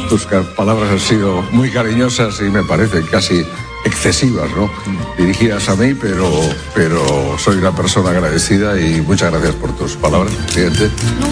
tus palabras han sido muy cariñosas y me parecen casi excesivas, ¿no? Dirigidas a mí, pero soy una persona agradecida y muchas gracias por tus palabras, presidente.